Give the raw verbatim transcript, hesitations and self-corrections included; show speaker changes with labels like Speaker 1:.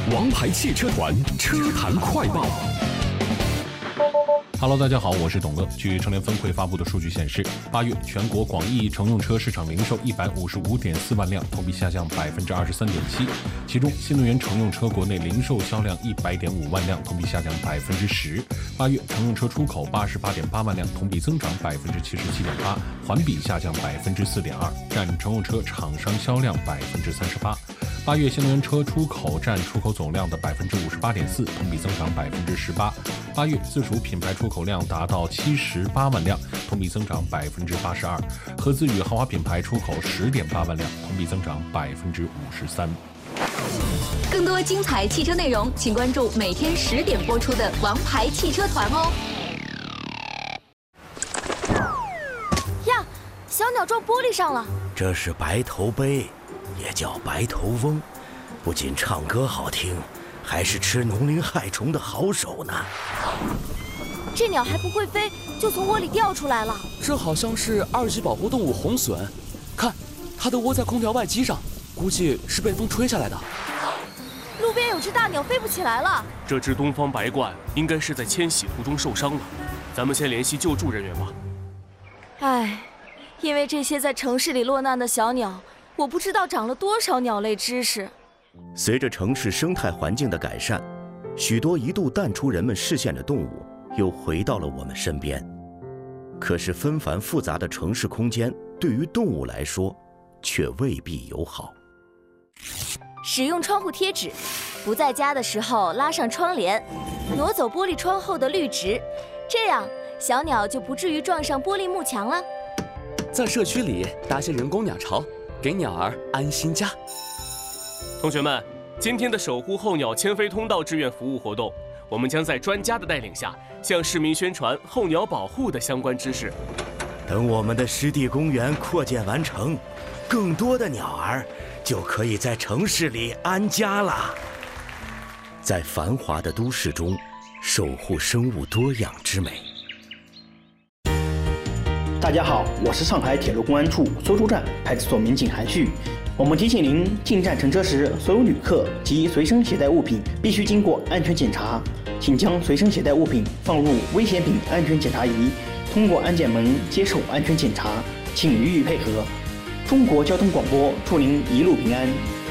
Speaker 1: 王牌汽车团车坛快报。Hello， 大家好，我是董乐。据乘联分会发布的数据显示，八月全国广义乘用车市场零售一百五十五点四万辆，同比下降百分之二十三点七。其中，新能源乘用车国内零售销量一百点五万辆，同比下降百分之十。八月乘用车出口八十八点八万辆，同比增长百分之七十七点八，环比下降百分之四点二，占乘用车厂商销量百分之三十八。八月新能源车出口占出口总量的百分之五十八点四，同比增长百分之十八。八月自主品牌出口量达到七十八万辆，同比增长百分之八十二。合资与豪华品牌出口十点八万辆，同比增长百分之五十三。
Speaker 2: 更多精彩汽车内容，请关注每天十点播出的《王牌汽车团》哦。
Speaker 3: 呀，小鸟撞玻璃上了。
Speaker 4: 这是白头鹎，也叫白头翁，不仅唱歌好听，还是吃农林害虫的好手呢。
Speaker 3: 这鸟还不会飞，就从窝里掉出来了。
Speaker 5: 这好像是二级保护动物红隼，看，它的窝在空调外机上，估计是被风吹下来的。
Speaker 3: 路边有只大鸟飞不起来了。
Speaker 6: 这只东方白鹳应该是在迁徙途中受伤了，咱们先联系救助人员吧。
Speaker 3: 唉，因为这些在城市里落难的小鸟，我不知道长了多少鸟类知识。
Speaker 4: 随着城市生态环境的改善，许多一度淡出人们视线的动物又回到了我们身边。可是纷繁复杂的城市空间对于动物来说却未必友好。
Speaker 3: 使用窗户贴纸，不在家的时候拉上窗帘，挪走玻璃窗后的绿植，这样小鸟就不至于撞上玻璃幕墙了。
Speaker 5: 在社区里搭些人工鸟巢，给鸟儿安心家。
Speaker 6: 同学们，今天的守护候鸟迁飞通道志愿服务活动，我们将在专家的带领下，向市民宣传候鸟保护的相关知识。
Speaker 4: 等我们的湿地公园扩建完成，更多的鸟儿就可以在城市里安家了。在繁华的都市中，守护生物多样之美。
Speaker 7: 大家好，我是上海铁路公安处苏州站派出所民警韩旭。我们提醒您，进站乘车时，所有旅客及随身携带物品必须经过安全检查，请将随身携带物品放入危险品安全检查仪，通过安检门接受安全检查，请予以配合。中国交通广播祝您一路平安。